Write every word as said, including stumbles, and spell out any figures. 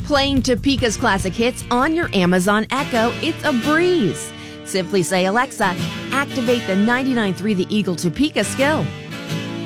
Playing Topeka's classic hits on your Amazon Echo, it's a breeze. Simply say, Alexa, activate the ninety-nine point three The Eagle Topeka skill.